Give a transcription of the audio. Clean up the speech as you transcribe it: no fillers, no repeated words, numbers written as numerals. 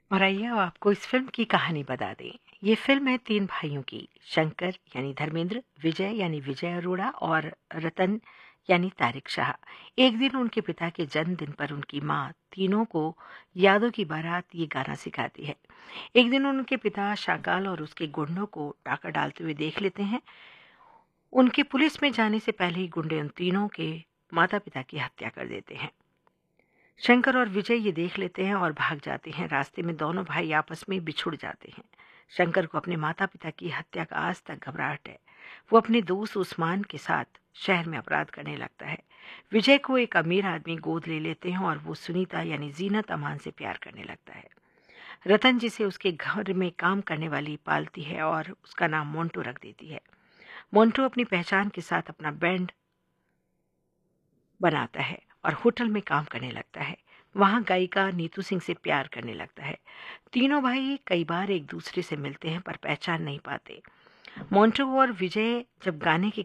और आइए अब आपको इस फिल्म की कहानी बता दें। ये फिल्म है 3 भाइयों की, शंकर यानी धर्मेंद्र, विजय यानी विजय अरोड़ा और रतन यानी तारिक शाह। एक दिन उनके पिता के जन्मदिन पर उनकी माँ तीनों को यादों की बारात ये गाना सिखाती है। एक दिन उनके पिता शाकाल और उसके गुंडों को डाका डालते हुए देख लेते हैं। उनके पुलिस में जाने से पहले ही गुंडे उन तीनों के माता-पिता की हत्या कर देते हैं। शंकर और विजय ये देख लेते हैं और भाग जाते हैं। रास्ते में दोनों भाई आपस में बिछुड़ जाते हैं। शंकर को अपने माता पिता की हत्या का आज तक घबराहट है। वो अपने दोस्त उस्मान के साथ शहर में अपराध करने लगता है। विजय को एक अमीर आदमी गोद ले लेते हैं और वो सुनीता यानी जीनत अमान से प्यार करने लगता है। रतन जिसे उसके घर में काम करने वाली पालती है और उसका नाम मोन्टू रख देती है। मोन्टू अपनी पहचान के साथ अपना बैंड बनाता है और होटल में काम करने लगता है। वहाँ गायिका नीतू सिंह से प्यार करने लगता है। तीनों भाई कई बार एक दूसरे से मिलते हैं पर पहचान नहीं पाते। मोन्टू और विजय जब गाने के